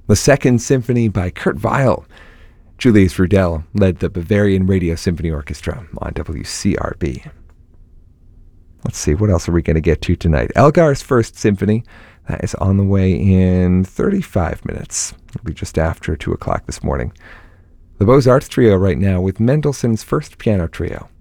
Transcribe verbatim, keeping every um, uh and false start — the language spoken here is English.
The Second Symphony by Kurt Weill. Julius Rudel led the Bavarian Radio Symphony Orchestra on W C R B. Let's see, what else are we going to get to tonight? Elgar's First Symphony. That is on the way in thirty-five minutes. It'll be just after two o'clock this morning. The Beaux-Arts Trio right now with Mendelssohn's First Piano Trio.